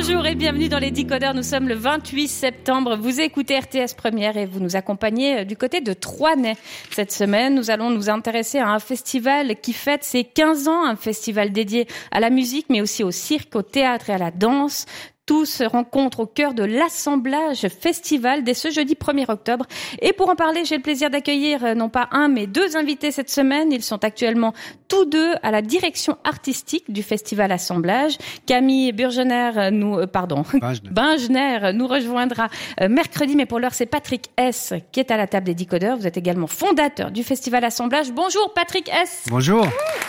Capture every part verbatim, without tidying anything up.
Bonjour et bienvenue dans les Décodeurs. Nous sommes le vingt-huit septembre. Vous écoutez R T S Première et vous nous accompagnez du côté de Troinay. Cette semaine, nous allons nous intéresser à un festival qui fête ses quinze ans, un festival dédié à la musique, mais aussi au cirque, au théâtre et à la danse. Tous se rencontrent au cœur de l'Assemblage Festival dès ce jeudi premier octobre. Et pour en parler, j'ai le plaisir d'accueillir non pas un, mais deux invités cette semaine. Ils sont actuellement tous deux à la direction artistique du Festival Assemblage. Camille Burgener, nous, euh, pardon, Bingener. Bingener nous rejoindra euh, mercredi, mais pour l'heure, c'est Patrick S qui est à la table des Décodeurs. Vous êtes également fondateur du Festival Assemblage. Bonjour Patrick S. Bonjour.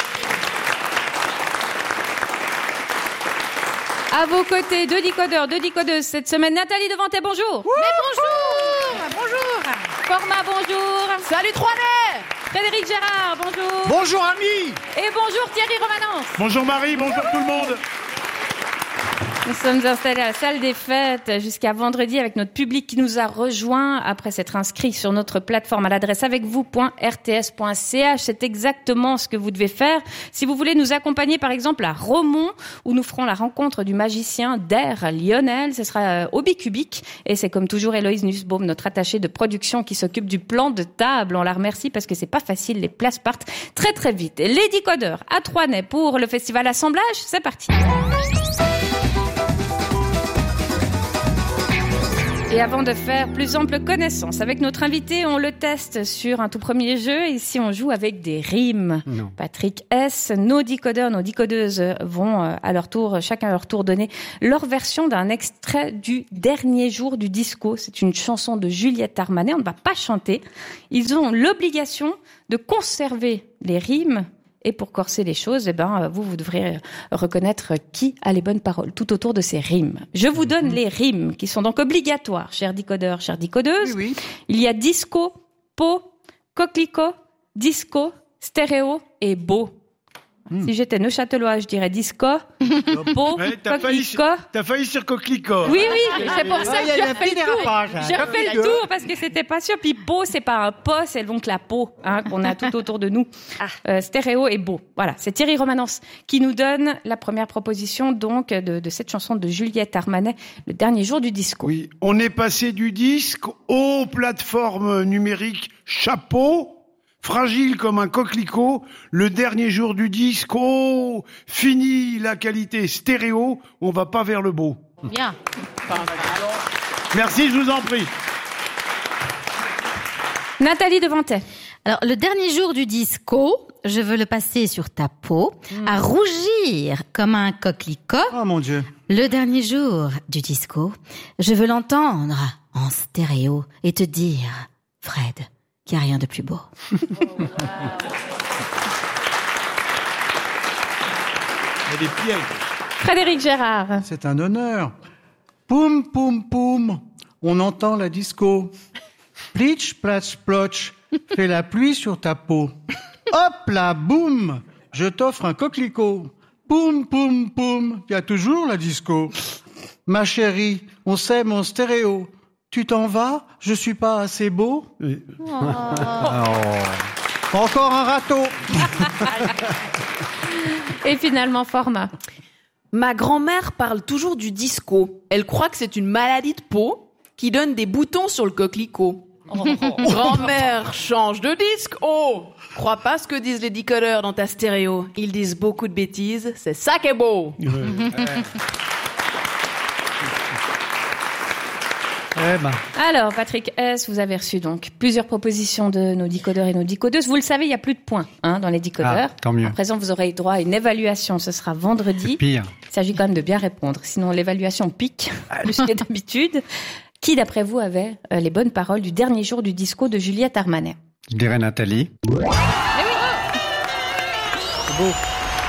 À vos côtés, deux décodeurs, deux décodeuses cette semaine. Nathalie Devantet, bonjour. Wouh, Mais bonjour. Bonjour. Format, bonjour. Salut Troinay. Frédéric Gérard, bonjour. Bonjour amis. Et bonjour Thierry Romanence. Bonjour Marie, bonjour tout le monde. Nous sommes installés à la salle des fêtes jusqu'à vendredi avec notre public qui nous a rejoints après s'être inscrit sur notre plateforme à l'adresse avec vous point r t s point c h. C'est exactement ce que vous devez faire. Si vous voulez nous accompagner par exemple à Romont où nous ferons la rencontre du magicien d'Air Lionel, ce sera au Bicubic et c'est comme toujours Héloïse Nussbaum, notre attachée de production qui s'occupe du plan de table. On la remercie parce que c'est pas facile, les places partent très très vite. Les Décodeurs à Troinay pour le festival Assemblage, c'est parti. Et avant de faire plus ample connaissance avec notre invité, on le teste sur un tout premier jeu. Ici, on joue avec des rimes. Non. Patrick S, nos décodeurs, nos décodeuses vont à leur tour, chacun à leur tour, donner leur version d'un extrait du dernier jour du disco. C'est une chanson de Juliette Armanet. On ne va pas chanter. Ils ont l'obligation de conserver les rimes. Et pour corser les choses, eh ben, vous, vous devrez reconnaître qui a les bonnes paroles tout autour de ces rimes. Je vous donne les rimes qui sont donc obligatoires, chers décodeurs, chères décodeuses. Oui, oui. Il y a disco, pot, coquelicot, disco, stéréo et beau. Mmh. Si j'étais neuchâtelois, je dirais disco, pot, Ouais, t'as, failli, coquelicot. t'as failli sur coquelicot. Oui, oui, c'est pour ça que j'ai refait le tour. J'ai hein. refait le tour parce que c'était pas sûr. Puis peau, c'est pas un pot, c'est donc la peau hein, qu'on a tout autour de nous. Ah. Euh, stéréo et beau. Voilà, c'est Thierry Romanence qui nous donne la première proposition donc de, de cette chanson de Juliette Armanet, Le dernier jour du disco. Oui, on est passé du disque aux plateformes numériques chapeau. Fragile comme un coquelicot, le dernier jour du disque, oh, fini la qualité stéréo, on va pas vers le beau. Bien. Merci, je vous en prie. Nathalie Devantet. Alors, le dernier jour du disco, je veux le passer sur ta peau, mmh. à rougir comme un coquelicot. Oh mon Dieu. Le dernier jour du disco, je veux l'entendre en stéréo et te dire, Fred, qu'il n'y a rien de plus beau. Il y a des pièges. Frédéric Gérard. C'est un honneur. Poum, poum, poum, on entend la disco. Plitch, platch, plotch, fait la pluie sur ta peau. Hop là, boum, je t'offre un coquelicot. Poum, poum, poum, il y a toujours la disco. Ma chérie, on s'aime en stéréo. Tu t'en vas? Je suis pas assez beau? Oui. Oh. Encore un râteau. Et finalement, format. Ma grand-mère parle toujours du disco. Elle croit que c'est une maladie de peau qui donne des boutons sur le coquelicot. Oh. Grand-mère, change de disque, oh! Crois pas ce que disent les décodeurs dans ta stéréo. Ils disent beaucoup de bêtises, c'est ça qui est beau. Ouais. Eh ben. Alors, Patrick S, vous avez reçu donc plusieurs propositions de nos décodeurs et nos décodeuses. Vous le savez, il n'y a plus de points hein, dans les décodeurs. Ah, tant mieux. À présent, vous aurez droit à une évaluation. Ce sera vendredi. C'est pire. Il s'agit quand même de bien répondre. Sinon, l'évaluation pique plus que d'habitude. Qui, d'après vous, avait euh, les bonnes paroles du dernier jour du disco de Juliette Armanet? Je dirais Nathalie. Eh oui, C'est beau.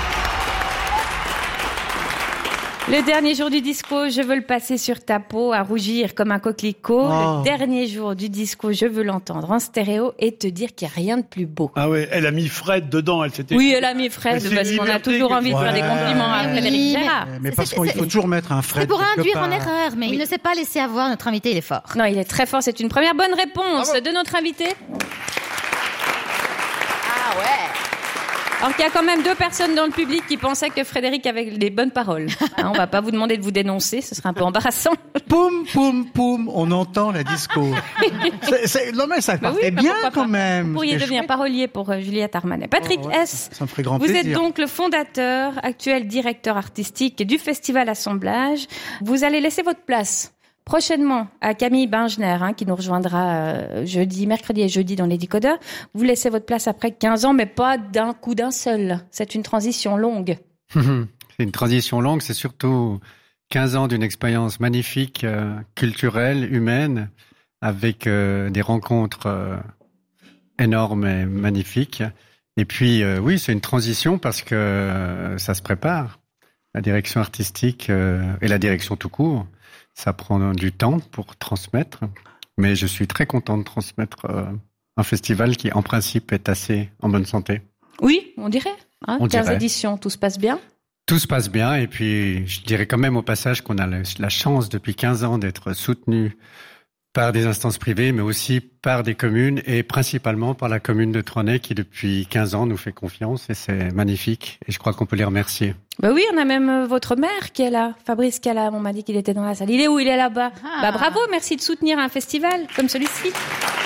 Le dernier jour du disco, je veux le passer sur ta peau, à rougir comme un coquelicot. Oh. Le dernier jour du disco, je veux l'entendre en stéréo et te dire qu'il n'y a rien de plus beau. Ah ouais, elle a mis Fred dedans, elle s'était... Oui, elle a mis Fred, Mais c'est parce une qu'on a liberté toujours que- envie de faire des Ouais. compliments à Oui, Frédéric mais- Gérard. Mais C'est- parce c'est- qu'il c'est- faut toujours mettre un Fred. C'est pour quelque induire part. en erreur, mais il ne s'est pas laissé avoir. Notre invité, il est fort. Non, il est très fort, c'est une première bonne réponse Bravo. de notre invité. Ah ouais. Alors qu'il y a quand même deux personnes dans le public qui pensaient que Frédéric avait les bonnes paroles. Hein, on va pas vous demander de vous dénoncer, ce serait un peu embarrassant. Poum, poum, poum, on entend la disco. c'est, c'est, non mais ça Bah partait oui, bah bien pourquoi quand pas. même. Vous pourriez C'était devenir chouette. parolier pour euh, Juliette Armanet. Patrick Oh, ouais, S., ça me ferait grand vous plaisir. êtes donc le fondateur, actuel directeur artistique du Festival Assemblage. Vous allez laisser votre place prochainement à Camille Bingener, hein, qui nous rejoindra euh, jeudi, mercredi et jeudi dans les Décodeurs. Vous laissez votre place après quinze ans, mais pas d'un coup d'un seul. C'est une transition longue. C'est une transition longue, c'est surtout quinze ans d'une expérience magnifique, euh, culturelle, humaine, avec euh, des rencontres euh, énormes et magnifiques. Et puis, euh, oui, c'est une transition parce que euh, ça se prépare. La direction artistique euh, et la direction tout court, ça prend du temps pour transmettre. Mais je suis très content de transmettre euh, un festival qui, en principe, est assez en bonne santé. Oui, on dirait. Hein, On quinze dirait. éditions, tout se passe bien. Tout se passe bien et puis je dirais quand même au passage qu'on a la chance depuis quinze ans d'être soutenu par des instances privées, mais aussi par des communes et principalement par la commune de Trônay qui depuis quinze ans nous fait confiance et c'est magnifique et je crois qu'on peut les remercier. Bah oui, on a même euh, votre maire qui est là, Fabrice Cala. On m'a dit qu'il était dans la salle. Il est où? Il est là-bas. Ah. Bah bravo, merci de soutenir un festival comme celui-ci.